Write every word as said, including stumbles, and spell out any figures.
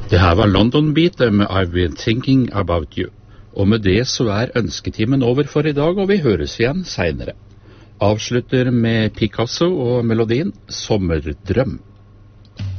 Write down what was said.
Det her var London Beat med I've Been Thinking About You. Og med det så er ønsketimen over for i dag, og vi høres igjen senere. Avslutter med Picasso og melodien Sommerdrøm.